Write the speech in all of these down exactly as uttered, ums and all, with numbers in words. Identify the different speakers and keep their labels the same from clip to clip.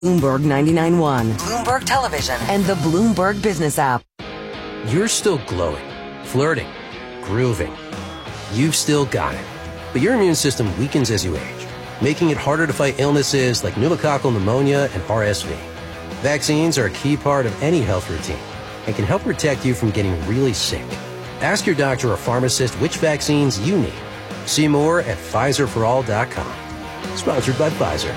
Speaker 1: Bloomberg ninety-nine point one, Bloomberg Television, and the Bloomberg Business app.
Speaker 2: You're still glowing, flirting, grooving. You've still got it. But your immune system weakens as you age, making it harder to fight illnesses like pneumococcal pneumonia and R S V. Vaccines are a key part of any health routine and can help protect you from getting really sick. Ask your doctor or pharmacist which vaccines you need. See more at Pfizer for all dot com. Sponsored by Pfizer.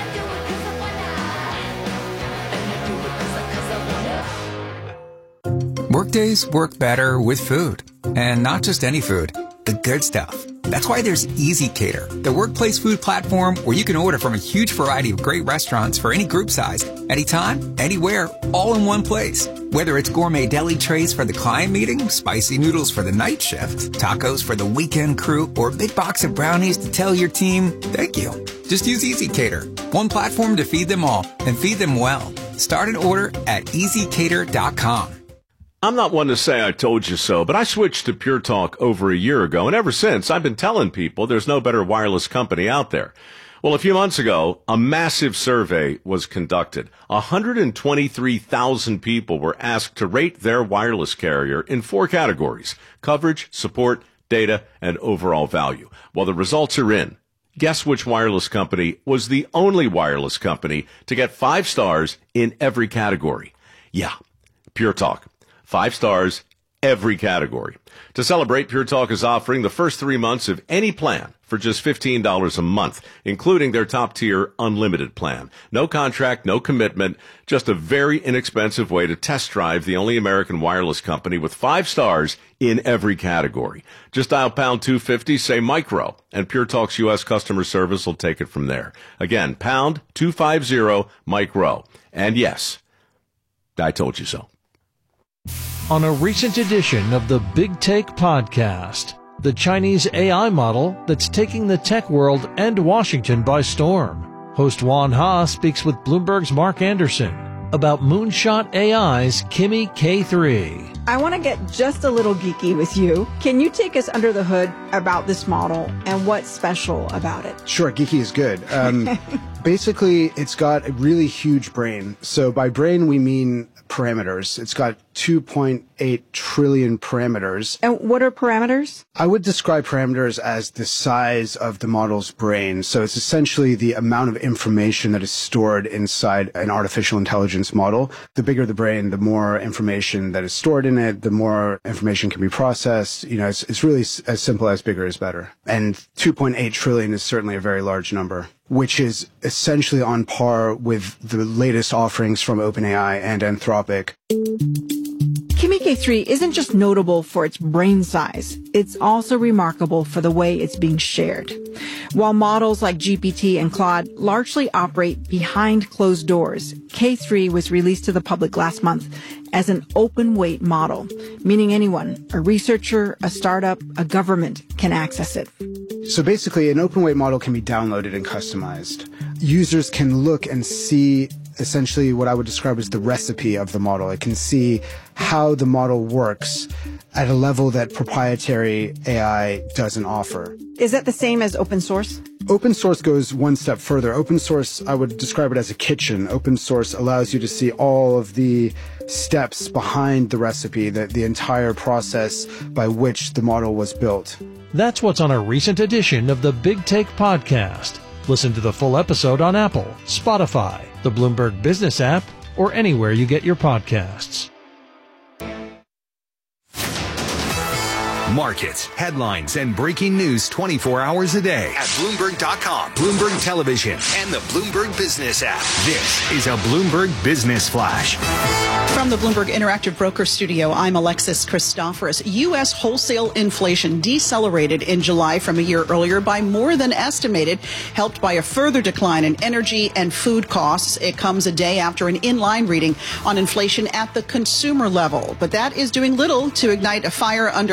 Speaker 3: Workdays work better with food. And not just any food, the good stuff. That's why there's EasyCater, the workplace food platform where you can order from a huge variety of great restaurants for any group size, anytime, anywhere, all in one place. Whether it's gourmet deli trays for the client meeting, spicy noodles for the night shift, tacos for the weekend crew, or a big box of brownies to tell your team, thank you. Just use EasyCater, one platform to feed them all and feed them well. Start an order at easy cater dot com.
Speaker 4: I'm not one to say I told you so, but I switched to Pure Talk over a year ago, and ever since, I've been telling people there's no better wireless company out there. Well, a few months ago, a massive survey was conducted. one hundred twenty-three thousand people were asked to rate their wireless carrier in four categories: coverage, support, data, and overall value. Well, the results are in. Guess which wireless company was the only wireless company to get five stars in every category? Yeah, Pure Talk. Five stars, every category. To celebrate, Pure Talk is offering the first three months of any plan for just fifteen dollars a month, including their top-tier unlimited plan. No contract, no commitment, just a very inexpensive way to test drive the only American wireless company with five stars in every category. Just dial pound two fifty, say micro, and Pure Talk's U S customer service will take it from there. Again, pound two fifty, micro. And yes, I told you so.
Speaker 5: On a recent edition of the Big Take podcast, the Chinese A I model that's taking the tech world and Washington by storm. Host Juan Ha speaks with Bloomberg's Mark Anderson about Moonshot A I's Kimi K three.
Speaker 6: I want to get just a little geeky with you. Can you take us under the hood about this model and what's special about it?
Speaker 7: Sure, geeky is good. Um, basically, it's got a really huge brain. So by brain, we mean parameters. It's got two point eight trillion parameters.
Speaker 6: And what are parameters?
Speaker 7: I would describe parameters as the size of the model's brain. So it's essentially the amount of information that is stored inside an artificial intelligence model. The bigger the brain, the more information that is stored in it, the more information can be processed. You know, it's, it's really as simple as bigger is better. And two point eight trillion is certainly a very large number, which is essentially on par with the latest offerings from OpenAI and Anthropic.
Speaker 6: Kimi K three isn't just notable for its brain size, it's also remarkable for the way it's being shared. While models like G P T and Claude largely operate behind closed doors, K three was released to the public last month as an open weight model, meaning anyone, a researcher, a startup, a government, can access it.
Speaker 7: So basically, an open weight model can be downloaded and customized. Users can look and see essentially what I would describe as the recipe of the model. It can see how the model works at a level that proprietary A I doesn't offer.
Speaker 6: Is that the same as open source?
Speaker 7: Open source goes one step further. Open source, I would describe it as a kitchen. Open source allows you to see all of the steps behind the recipe, the, the entire process by which the model was built.
Speaker 5: That's what's on a recent edition of the Big Take podcast. Listen to the full episode on Apple, Spotify, the Bloomberg Business app, or anywhere you get your podcasts.
Speaker 8: Markets, headlines, and breaking news twenty-four hours a day at Bloomberg dot com, Bloomberg Television, and the Bloomberg Business app. This is a Bloomberg Business Flash.
Speaker 9: From the Bloomberg Interactive Broker Studio, I'm Alexis Christoforous. U S wholesale inflation decelerated in July from a year earlier by more than estimated, helped by a further decline in energy and food costs. It comes a day after an in-line reading on inflation at the consumer level. But that is doing little to ignite a fire under stock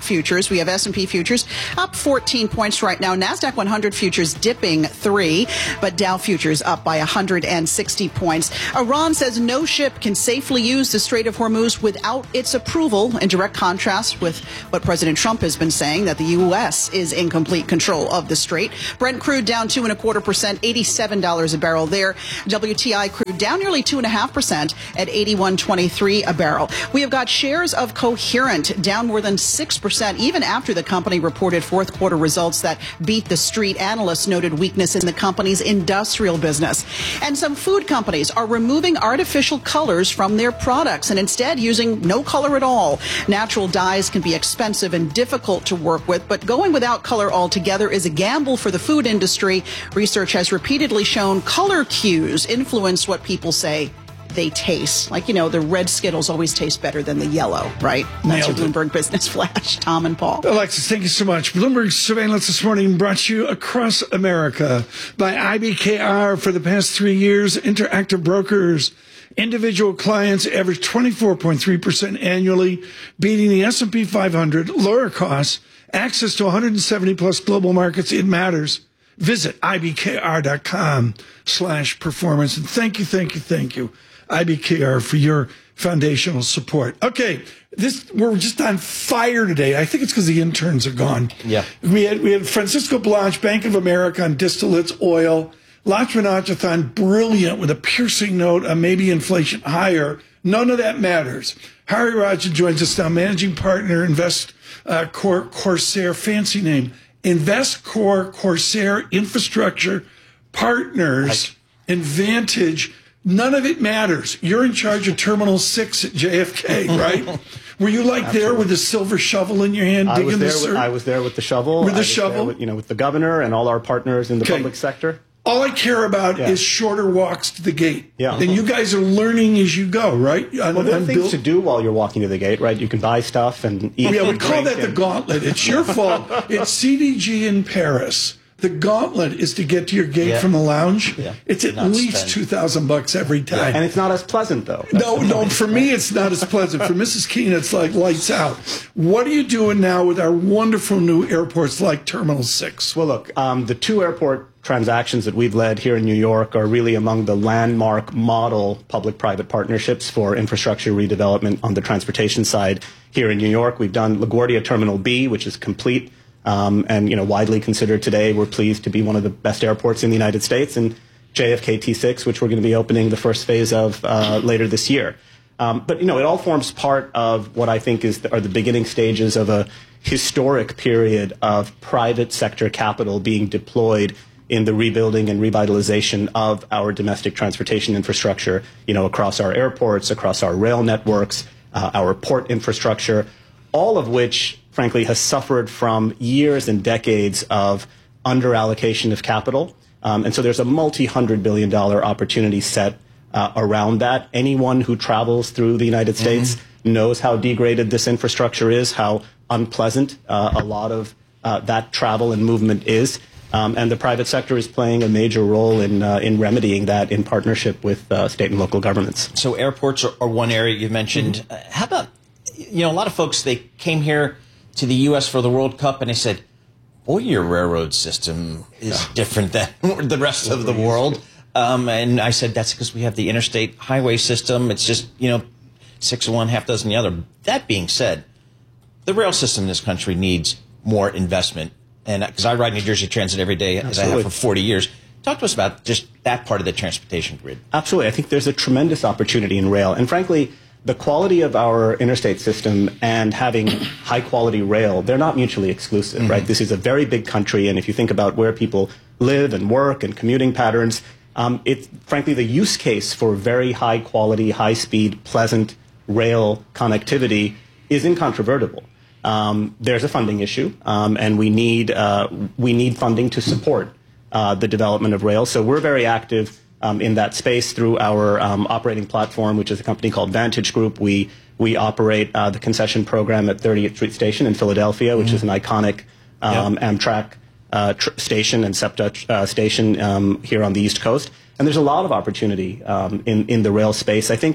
Speaker 9: futures. We have S and P futures up fourteen points right now. NASDAQ one hundred futures dipping three, but Dow futures up by one hundred sixty points. Iran says no ship can safely use the Strait of Hormuz without its approval, in direct contrast with what President Trump has been saying, that the U S is in complete control of the strait. Brent crude down two and a quarter percent, eighty-seven dollars a barrel there. W T I crude down nearly two and a half percent at eighty-one twenty-three a barrel. We have got shares of Coherent down more than six percent, even after the company reported fourth quarter results that beat the street. Analysts noted weakness in the company's industrial business. And some food companies are removing artificial colors from their products and instead using no color at all. Natural dyes can be expensive and difficult to work with, but going without color altogether is a gamble for the food industry. Research has repeatedly shown color cues influence what people say they taste. Like, you know, the red Skittles always taste better than the yellow, right? That's your Bloomberg Business Flash. Tom and Paul.
Speaker 10: Alexis, thank you so much. Bloomberg Surveillance this morning brought to you across America by I B K R. For the past three years, Interactive Brokers. Individual clients average twenty-four point three percent annually, beating the S and P five hundred, lower costs, access to one hundred seventy plus global markets. It matters. Visit I B K R dot com slash performance. And thank you, thank you, thank you, I B K R, for your foundational support. Okay, this we're just on fire today. I think it's because the interns are gone.
Speaker 11: Yeah.
Speaker 10: We had, we had Francisco Blanche, Bank of America, on distillates, oil. Lakshman Achathan, brilliant, with a piercing note on maybe inflation higher. None of that matters. Hari Raja joins us now, managing partner, Invest uh, Core Corsair, fancy name, InvestCore Corsair Infrastructure Partners, and Vantage. None of it matters. You're in charge of Terminal six at J F K, right? Were you like Absolutely. there with a silver shovel in your hand,
Speaker 12: I
Speaker 10: digging
Speaker 12: was there
Speaker 10: the
Speaker 12: with, I was there with the shovel.
Speaker 10: With the
Speaker 12: I was
Speaker 10: shovel?
Speaker 12: there with, you know, with the governor and all our partners in the
Speaker 10: Okay.
Speaker 12: public sector.
Speaker 10: All I care about
Speaker 12: Yeah.
Speaker 10: is shorter walks to the gate.
Speaker 12: Yeah.
Speaker 10: And you guys are learning as you go, right? On,
Speaker 12: Well, there are
Speaker 10: on
Speaker 12: things
Speaker 10: build-
Speaker 12: to do while you're walking to the gate, right? You can buy stuff and eat.
Speaker 10: Oh, yeah, we
Speaker 12: and
Speaker 10: call
Speaker 12: drink
Speaker 10: that the
Speaker 12: and-
Speaker 10: gauntlet. It's your fault. It's C D G in Paris. The gauntlet is to get to your gate
Speaker 12: Yeah.
Speaker 10: from the lounge.
Speaker 12: Yeah.
Speaker 10: It's at
Speaker 12: Not
Speaker 10: least
Speaker 12: spend.
Speaker 10: two thousand bucks every time.
Speaker 12: And it's not as pleasant, though. That's
Speaker 10: No,
Speaker 12: the
Speaker 10: no.
Speaker 12: point.
Speaker 10: For me, it's not as pleasant. For Missus Keene, it's like lights out. What are you doing now with our wonderful new airports like Terminal six?
Speaker 12: Well, look, um, the two airport transactions that we've led here in New York are really among the landmark model public-private partnerships for infrastructure redevelopment on the transportation side here in New York. We've done LaGuardia Terminal B, which is complete um, and you know widely considered today. We're pleased to be one of the best airports in the United States, and J F K T six, which we're going to be opening the first phase of uh, later this year. Um, but you know, it all forms part of what I think is the, are the beginning stages of a historic period of private sector capital being deployed in the rebuilding and revitalization of our domestic transportation infrastructure, you know, across our airports, across our rail networks, uh, our port infrastructure, all of which, frankly, has suffered from years and decades of underallocation of capital. Um, and so there's a multi-hundred billion dollar opportunity set uh, around that. Anyone who travels through the United States mm-hmm. knows how degraded this infrastructure is, how unpleasant uh, a lot of uh, that travel and movement is. Um, and the private sector is playing a major role in uh, in remedying that in partnership with uh, state and local governments.
Speaker 11: So airports are, are one area you mentioned. Mm-hmm. Uh, how about, you know, a lot of folks, they came here to the U S for the World Cup and they said, boy, your railroad system is yeah. different than the rest of the world. Um, and I said, that's because we have the interstate highway system. It's just, you know, six of one, half dozen the other. That being said, the rail system in this country needs more investment. And because I ride New Jersey Transit every day, as Absolutely. I have for forty years. Talk to us about just that part of the transportation grid.
Speaker 12: Absolutely. I think there's a tremendous opportunity in rail. And frankly, the quality of our interstate system and having high-quality rail, they're not mutually exclusive, mm-hmm. right? This is a very big country, and if you think about where people live and work and commuting patterns, um, it's frankly the use case for very high-quality, high-speed, pleasant rail connectivity is incontrovertible. Um, there's a funding issue, um, and we need uh, we need funding to support uh, the development of rail. So we're very active um, in that space through our um, operating platform, which is a company called Vantage Group. We we operate uh, the concession program at thirtieth Street Station in Philadelphia, which mm-hmm. is an iconic um, yep. Amtrak uh, tr- station and SEPTA uh, station um, here on the East Coast. And there's a lot of opportunity um, in in the rail space. I think.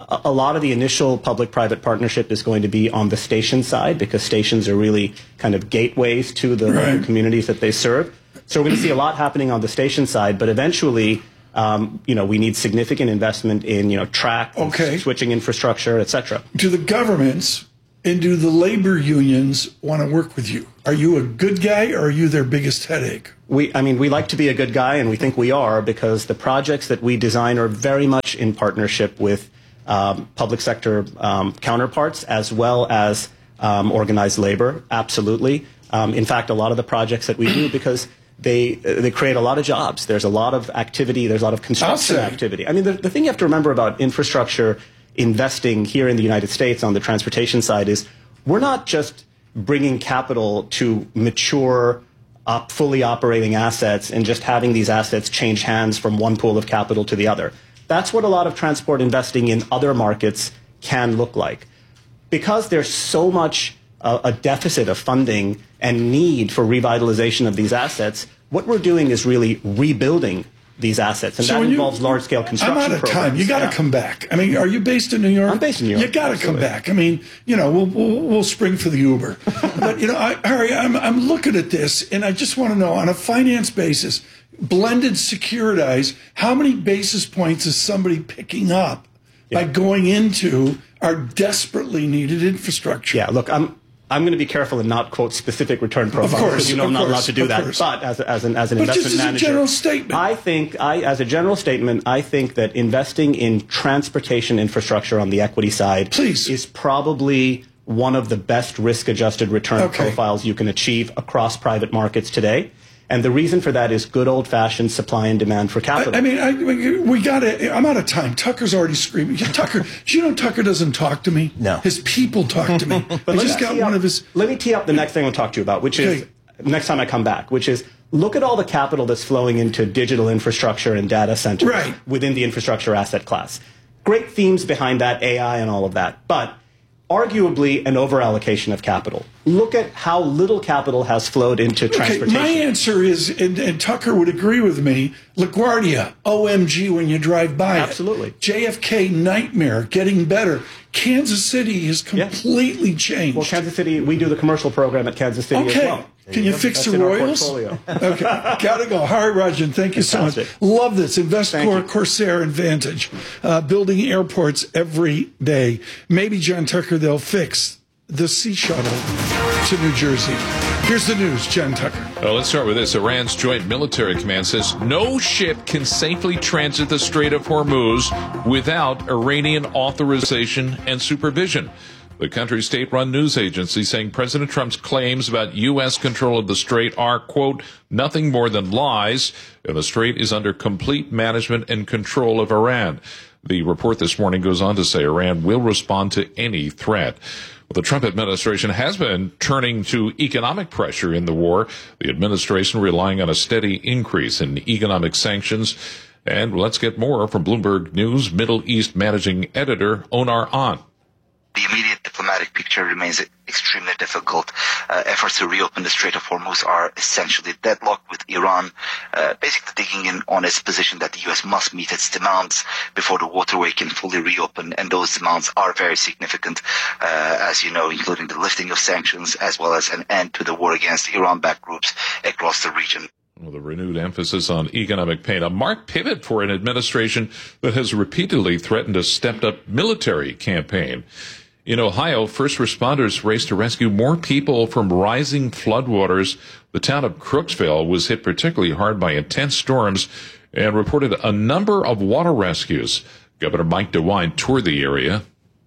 Speaker 12: a, a lot of the initial public-private partnership is going to be on the station side, because stations are really kind of gateways to the
Speaker 10: right.
Speaker 12: local communities that they serve. So we're going to see a lot happening on the station side, but eventually, um, you know, we need significant investment in, you know, track,
Speaker 10: okay.
Speaker 12: switching infrastructure, et cetera.
Speaker 10: Do the governments and do the labor unions want to work with you? Are you a good guy, or are you their biggest headache?
Speaker 12: We, I mean, we like to be a good guy, and we think we are, because the projects that we design are very much in partnership with um, public sector um, counterparts, as well as um, organized labor. Absolutely. Um, in fact, a lot of the projects that we do, because they they create a lot of jobs. There's a lot of activity. There's a lot of construction activity. I mean, the, the thing you have to remember about infrastructure investing here in the United States on the transportation side is we're not just bringing capital to mature, up, fully operating assets and just having these assets change hands from one pool of capital to the other. That's what a lot of transport investing in other markets can look like. Because there's so much uh, a deficit of funding and need for revitalization of these assets, what we're doing is really rebuilding these assets, and so that involves you, large-scale construction
Speaker 10: I'm out of
Speaker 12: programs.
Speaker 10: time. You got to yeah. come back. I mean, are you based in New York?
Speaker 12: I'm based in New York.
Speaker 10: You got to come back. I mean, you know, we'll we'll, we'll spring for the Uber. But you know, I, Harry, I'm I'm looking at this, and I just want to know, on a finance basis, blended securitized, how many basis points is somebody picking up yeah. by going into our desperately needed infrastructure?
Speaker 12: Yeah. Look, I'm. I'm going to be careful and not quote specific return profiles, because you know I'm not allowed to do that.
Speaker 10: Course.
Speaker 12: But as, a, as an, as an
Speaker 10: but
Speaker 12: investment
Speaker 10: just as
Speaker 12: manager,
Speaker 10: a general statement.
Speaker 12: I think, I, as a general statement, I think that investing in transportation infrastructure on the equity side
Speaker 10: Please.
Speaker 12: is probably one of the best risk-adjusted return
Speaker 10: okay.
Speaker 12: profiles you can achieve across private markets today. And the reason for that is good old-fashioned supply and demand for capital.
Speaker 10: I, I mean, I, we got to. I'm out of time. Tucker's already screaming. Tucker, do you know Tucker doesn't talk to me?
Speaker 11: No.
Speaker 10: His people talk to me.
Speaker 12: But
Speaker 10: I just got one
Speaker 12: up,
Speaker 10: of his.
Speaker 12: Let me tee up the next thing I'll talk to you about, which okay. is next time I come back, which is look at all the capital that's flowing into digital infrastructure and data centers
Speaker 10: right.
Speaker 12: within the infrastructure asset class. Great themes behind that, A I and all of that, but arguably an overallocation of capital. Look at how little capital has flowed into
Speaker 10: okay,
Speaker 12: transportation.
Speaker 10: My answer is, and, and Tucker would agree with me, LaGuardia, O M G when you drive by
Speaker 12: Absolutely.
Speaker 10: it. J F K, nightmare, getting better. Kansas City has completely
Speaker 12: yes.
Speaker 10: changed.
Speaker 12: Well, Kansas City, we do the commercial program at Kansas City
Speaker 10: okay.
Speaker 12: as well.
Speaker 10: Can you, you fix
Speaker 12: That's
Speaker 10: the Royals?
Speaker 12: okay,
Speaker 10: gotta go. Harry Rajan, thank you
Speaker 12: Fantastic.
Speaker 10: so much. Love this. InvestCore, Corsair, and Vantage. Uh, building airports every day. Maybe, John Tucker, they'll fix the sea shuttle to New Jersey. Here's the news, John Tucker.
Speaker 13: Well, let's start with this. Iran's Joint Military Command says no ship can safely transit the Strait of Hormuz without Iranian authorization and supervision. The country's state-run news agency saying President Trump's claims about U S control of the strait are, quote, nothing more than lies, and the strait is under complete management and control of Iran. The report this morning goes on to say Iran will respond to any threat. Well, the Trump administration has been turning to economic pressure in the war, the administration relying on a steady increase in economic sanctions. And let's get more from Bloomberg News Middle East managing editor Onar An.
Speaker 14: The immediate diplomatic picture remains extremely difficult. Uh, efforts to reopen the Strait of Hormuz are essentially deadlocked, with Iran uh, basically digging in on its position that the U S must meet its demands before the waterway can fully reopen, and those demands are very significant, uh, as you know, including the lifting of sanctions as well as an end to the war against Iran-backed groups across the region.
Speaker 13: Well, the renewed emphasis on economic pain, a marked pivot for an administration that has repeatedly threatened a stepped-up military campaign. In Ohio, first responders raced to rescue more people from rising floodwaters. The town of Crooksville was hit particularly hard by intense storms and reported a number of water rescues. Governor Mike DeWine toured the area.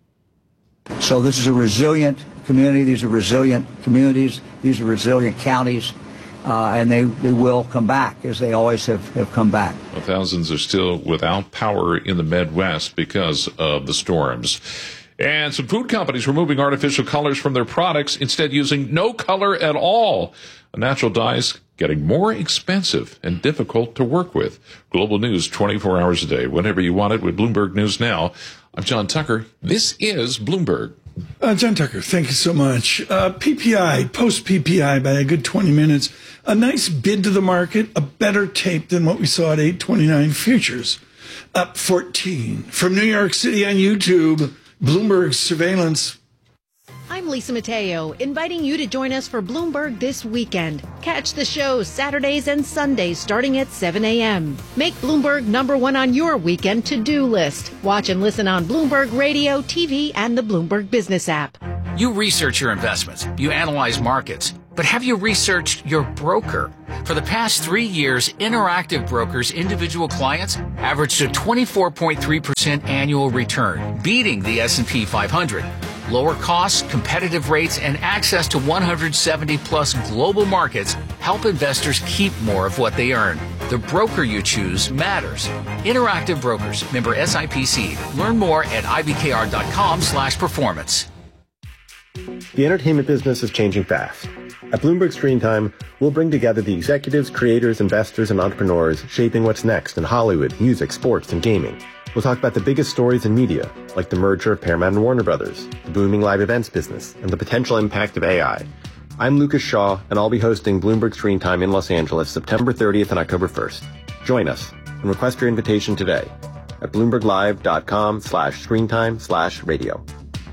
Speaker 15: So this is a resilient community. These are resilient communities. These are resilient counties. Uh, and they, they will come back, as they always have, have come back.
Speaker 13: Well, thousands are still without power in the Midwest because of the storms. And some food companies removing artificial colors from their products, instead using no color at all. A natural dye is getting more expensive and difficult to work with. Global news twenty-four hours a day, whenever you want it, with Bloomberg News Now. I'm John Tucker. This is Bloomberg.
Speaker 10: Uh, John Tucker, thank you so much. Uh, P P I, post-P P I by a good twenty minutes. A nice bid to the market, a better tape than what we saw at eight twenty-nine futures. up fourteen. From New York City on YouTube, Bloomberg Surveillance.
Speaker 16: I'm Lisa Mateo, inviting you to join us for Bloomberg This Weekend. Catch the show Saturdays and Sundays starting at seven a.m. Make Bloomberg number one on your weekend to-do list. Watch and listen on Bloomberg Radio, T V, and the Bloomberg Business app.
Speaker 17: You research your investments. You analyze markets. But have you researched your broker? For the past three years, Interactive Brokers' individual clients averaged a twenty-four point three percent annual return, beating the S and P five hundred. Lower costs, competitive rates, and access to one hundred seventy plus global markets help investors keep more of what they earn. The broker you choose matters. Interactive Brokers, member S I P C. Learn more at ibkr.com slash performance.
Speaker 18: The entertainment business is changing fast. At Bloomberg Screen Time, we'll bring together the executives, creators, investors, and entrepreneurs shaping what's next in Hollywood, music, sports, and gaming. We'll talk about the biggest stories in media, like the merger of Paramount and Warner Brothers, the booming live events business, and the potential impact of A I. I'm Lucas Shaw, and I'll be hosting Bloomberg Screen Time in Los Angeles September thirtieth and October first. Join us and request your invitation today at bloomberglive.com slash screentime slash radio.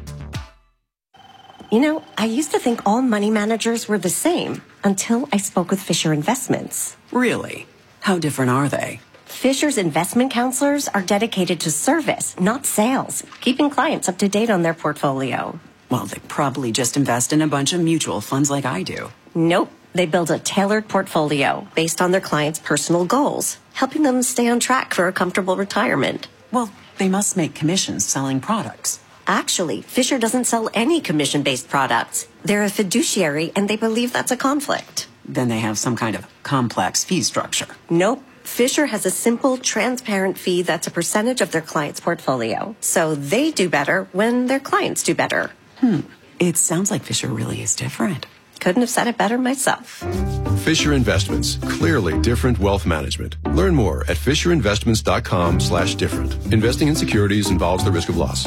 Speaker 19: You know, I used to think all money managers were the same until I spoke with Fisher Investments.
Speaker 20: Really? How different are they?
Speaker 19: Fisher's investment counselors are dedicated to service, not sales, keeping clients up to date on their portfolio.
Speaker 20: Well, they probably just invest in a bunch of mutual funds like I do.
Speaker 19: Nope. They build a tailored portfolio based on their clients' personal goals, helping them stay on track for a comfortable retirement.
Speaker 20: Well, they must make commissions selling products.
Speaker 19: Actually, Fisher doesn't sell any commission-based products. They're a fiduciary, and they believe that's a conflict.
Speaker 20: Then they have some kind of complex fee structure.
Speaker 19: Nope. Fisher has a simple, transparent fee that's a percentage of their client's portfolio. So they do better when their clients do better.
Speaker 20: Hmm. It sounds like Fisher really is different.
Speaker 19: Couldn't have said it better myself.
Speaker 21: Fisher Investments. Clearly different wealth management. Learn more at fisherinvestments.com slash different. Investing in securities involves the risk of loss.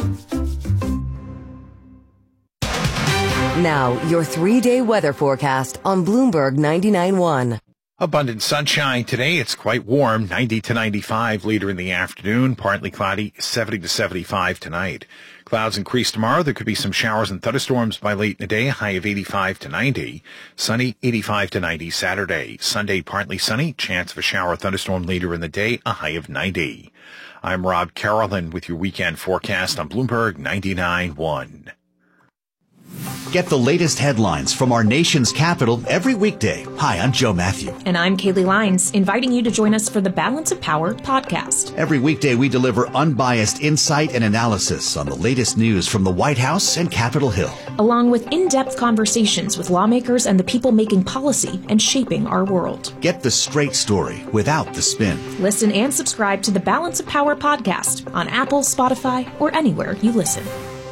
Speaker 1: Now, your three-day weather forecast on Bloomberg ninety-nine point one.
Speaker 22: Abundant sunshine today. It's quite warm, ninety to ninety-five later in the afternoon. Partly cloudy, seventy to seventy-five tonight. Clouds increase tomorrow. There could be some showers and thunderstorms by late in the day, a high of eighty-five to ninety. Sunny, eighty-five to ninety Saturday. Sunday, partly sunny. Chance of a shower or thunderstorm later in the day, a high of ninety. I'm Rob Carolyn with your weekend forecast on Bloomberg ninety-nine point one.
Speaker 23: Get the latest headlines from our nation's capital every weekday. Hi, I'm Joe Matthew.
Speaker 24: And I'm Kaylee Lines, inviting you to join us for the Balance of Power podcast.
Speaker 23: Every weekday, we deliver unbiased insight and analysis on the latest news from the White House and Capitol Hill,
Speaker 24: along with in-depth conversations with lawmakers and the people making policy and shaping our world.
Speaker 23: Get the straight story without the spin.
Speaker 24: Listen and subscribe to the Balance of Power podcast on Apple, Spotify, or anywhere you listen.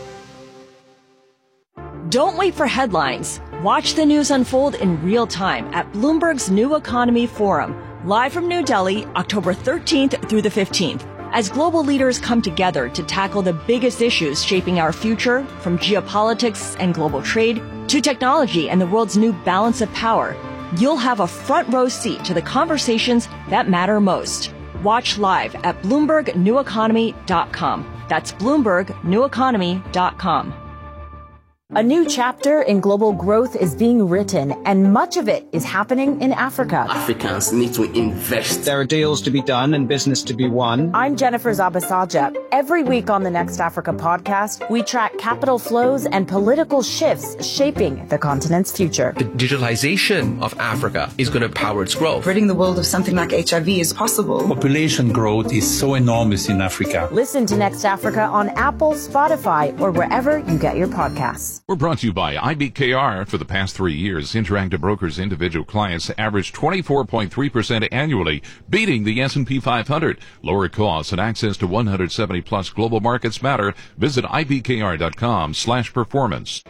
Speaker 25: Don't wait for headlines. Watch the news unfold in real time at Bloomberg's New Economy Forum, live from New Delhi, October thirteenth through the fifteenth. As global leaders come together to tackle the biggest issues shaping our future, from geopolitics and global trade to technology and the world's new balance of power, you'll have a front row seat to the conversations that matter most. Watch live at Bloomberg New Economy dot com. That's Bloomberg New Economy dot com.
Speaker 26: A new chapter in global growth is being written, and much of it is happening in Africa.
Speaker 27: Africans need to invest.
Speaker 28: There are deals to be done and business to be won.
Speaker 26: I'm Jennifer Zabasaja. Every week on the Next Africa podcast, we track capital flows and political shifts shaping the continent's future.
Speaker 29: The digitalization of Africa is going to power its growth.
Speaker 30: Ridding the world of something like H I V is possible.
Speaker 31: Population growth is so enormous in Africa.
Speaker 26: Listen to Next Africa on Apple, Spotify, or wherever you get your podcasts.
Speaker 13: We're brought to you by I B K R. For the past three years, Interactive Brokers' individual clients averaged twenty-four point three percent annually, beating the S and P five hundred. Lower costs and access to one hundred seventy plus global markets matter. Visit ibkr.com slash performance.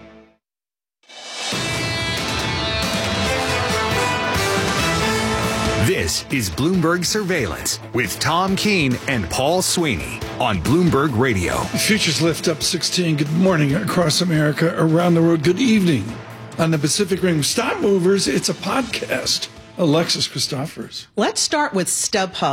Speaker 8: This is Bloomberg Surveillance with Tom Keene and Paul Sweeney on Bloomberg Radio.
Speaker 10: Futures lift up sixteen. Good morning across America, around the world. Good evening on the Pacific Rim. Stop Movers, it's a podcast. Alexis Christophers.
Speaker 9: Let's start with StubHub.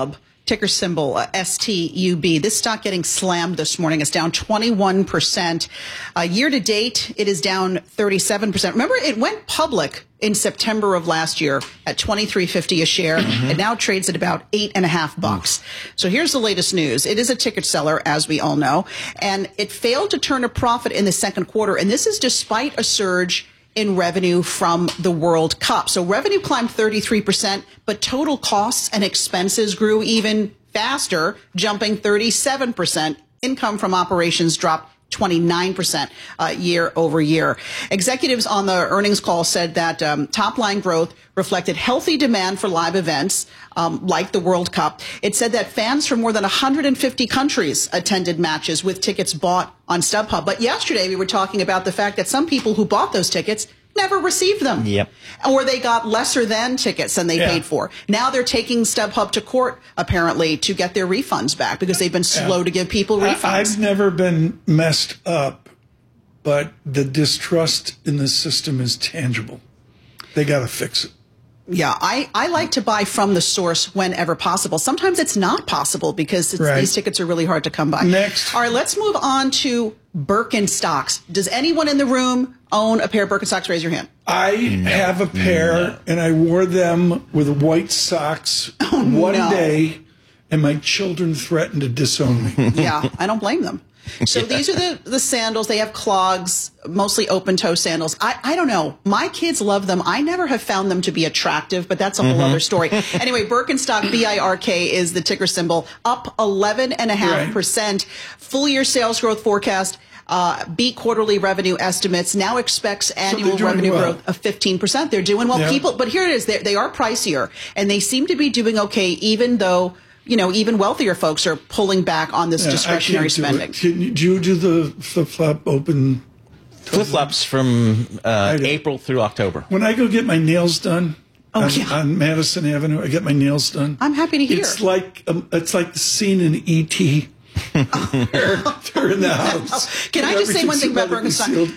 Speaker 9: ticker symbol uh, S T U B. This stock getting slammed this morning. It's down twenty-one percent. Uh, year to date, it is down thirty-seven percent. Remember, it went public in September of last year at twenty-three fifty a share. Mm-hmm. It now trades at about eight and a half bucks. So here's the latest news. It is a ticket seller, as we all know, and it failed to turn a profit in the second quarter. And this is despite a surge in revenue from the World Cup. So revenue climbed thirty-three percent, but total costs and expenses grew even faster, jumping thirty-seven percent. Income from operations dropped twenty-nine percent uh, year over year. Executives on the earnings call said that um, top line growth reflected healthy demand for live events um, like the World Cup. It said that fans from more than one hundred fifty countries attended matches with tickets bought on StubHub. But yesterday we were talking about the fact that some people who bought those tickets never received them.
Speaker 2: Yep.
Speaker 9: Or they got lesser than tickets than they yeah. paid for. Now they're taking StubHub to court, apparently, to get their refunds back because they've been slow yeah. to give people refunds.
Speaker 10: I, I've never been messed up, but the distrust in the system is tangible. They got to fix it.
Speaker 9: Yeah, I, I like to buy from the source whenever possible. Sometimes it's not possible because it's,
Speaker 10: right.
Speaker 9: these tickets are really hard to come by.
Speaker 10: Next.
Speaker 9: All right, let's move on to Birkenstocks. Does anyone in the room own a pair of Birkenstocks? Raise your hand.
Speaker 10: I no. have a pair, no. and I wore them with white socks
Speaker 9: oh,
Speaker 10: one
Speaker 9: no.
Speaker 10: day, and my children threatened to disown me.
Speaker 9: Yeah, I don't blame them. So yeah. these are the, the sandals. They have clogs, mostly open-toe sandals. I, I don't know. My kids love them. I never have found them to be attractive, but that's a whole mm-hmm. other story. Anyway, Birkenstock, B I R K, is the ticker symbol, up eleven point five percent. Right. Full-year sales growth forecast uh, beat quarterly revenue estimates, now expects annual
Speaker 10: so
Speaker 9: revenue
Speaker 10: well.
Speaker 9: growth of fifteen percent. They're doing well. Yeah. People, but here it is. They, they are pricier, and they seem to be doing okay, even though you know, even wealthier folks are pulling back on this yeah, discretionary spending.
Speaker 10: Do, Can you, do you do the flip-flop open?
Speaker 2: Flip-flops from uh, April through October.
Speaker 10: When I go get my nails done
Speaker 9: oh,
Speaker 10: on,
Speaker 9: yeah.
Speaker 10: on Madison Avenue, I get my nails done.
Speaker 9: I'm happy to hear.
Speaker 10: It's like um, it's like the scene in E T they're, they're in the house.
Speaker 9: Can I just say one thing about Birkenstock?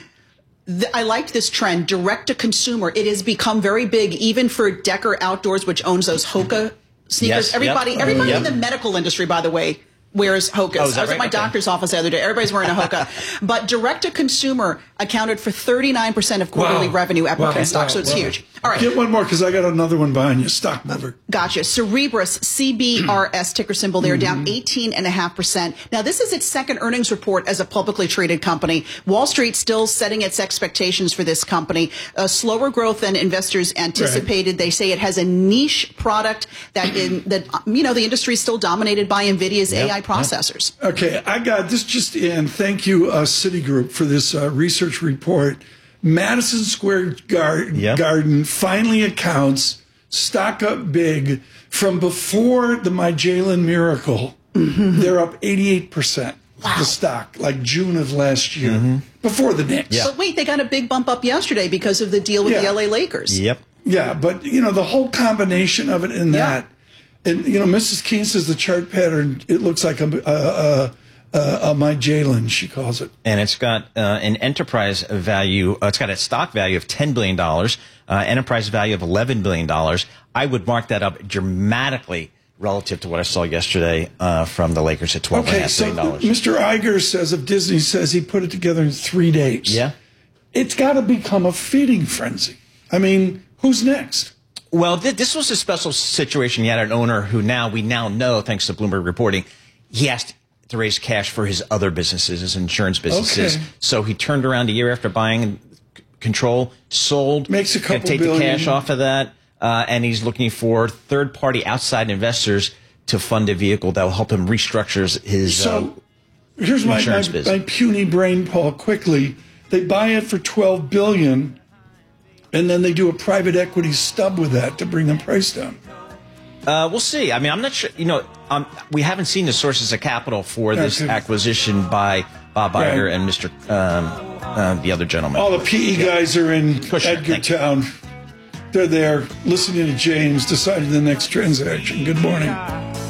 Speaker 9: I liked this trend, direct to consumer. It has become very big, even for Decker Outdoors, which owns those Hoka sneakers.
Speaker 2: Yes,
Speaker 9: everybody
Speaker 2: yep.
Speaker 9: everybody
Speaker 2: yep.
Speaker 9: in the medical industry, by the way, wears Hokas.
Speaker 2: Oh,
Speaker 9: I was
Speaker 2: right?
Speaker 9: at my
Speaker 2: okay.
Speaker 9: doctor's office the other day. Everybody's wearing a Hoka. But direct-to-consumer accounted for thirty-nine percent of quarterly
Speaker 10: wow.
Speaker 9: revenue at
Speaker 10: wow.
Speaker 9: Birkenstock,
Speaker 10: wow.
Speaker 9: so it's
Speaker 10: wow.
Speaker 9: huge. All right.
Speaker 10: Get one more, because I got another one behind you. Stock mover.
Speaker 9: Gotcha. Cerebras, C B R S, ticker symbol. They're down eighteen point five percent. Now, this is its second earnings report as a publicly traded company. Wall Street still setting its expectations for this company. A slower growth than investors anticipated. Right. They say it has a niche product that, in, that you know, the industry is still dominated by NVIDIA's yep. A I processors.
Speaker 10: Yep. Okay, I got this just in. Thank you, uh, Citigroup, for this uh, research report. Madison Square Gar-
Speaker 2: yep.
Speaker 10: Garden finally accounts stock up big from before the Magellan miracle. Mm-hmm. They're up eighty-eight percent. Wow. The stock, like June of last year, mm-hmm. before the Knicks.
Speaker 9: Yeah. But wait, they got a big bump up yesterday because of the deal with
Speaker 10: yeah.
Speaker 9: the L A Lakers.
Speaker 2: Yep.
Speaker 10: Yeah, but, you know, the whole combination of it in that, yeah. and, you know, Missus Keene says the chart pattern, it looks like a, a, a Uh, uh, my Jalen, she calls it.
Speaker 2: And it's got uh, an enterprise value, uh, it's got a stock value of ten billion dollars, uh, enterprise value of eleven billion dollars. I would mark that up dramatically relative to what I saw yesterday uh, from the Lakers at twelve
Speaker 10: okay,
Speaker 2: point five billion dollars.
Speaker 10: So Mister Iger says of Disney, says he put it together in three days.
Speaker 2: Yeah.
Speaker 10: It's got to become a feeding frenzy. I mean, who's next?
Speaker 2: Well, th- this was a special situation. You had an owner who now, we now know, thanks to Bloomberg reporting, he has to to raise cash for his other businesses, his insurance businesses.
Speaker 10: Okay.
Speaker 2: So he turned around a year after buying control, sold,
Speaker 10: makes a couple
Speaker 2: take
Speaker 10: billion.
Speaker 2: the cash off of that, uh, and he's looking for third-party outside investors to fund a vehicle that will help him restructure his
Speaker 10: so,
Speaker 2: uh,
Speaker 10: here's my,
Speaker 2: insurance
Speaker 10: my,
Speaker 2: business.
Speaker 10: my puny brain, Paul, quickly. They buy it for twelve billion dollars, and then they do a private equity stub with that to bring the price down.
Speaker 2: Uh, we'll see. I mean, I'm not sure. You know, um, we haven't seen the sources of capital for this
Speaker 10: okay.
Speaker 2: acquisition by Bob Iger right. and Mister Um, uh, the other gentleman.
Speaker 10: All the P E yeah. guys are in
Speaker 2: Kushner,
Speaker 10: Edgartown. They're there listening to James deciding the next transaction. Good morning.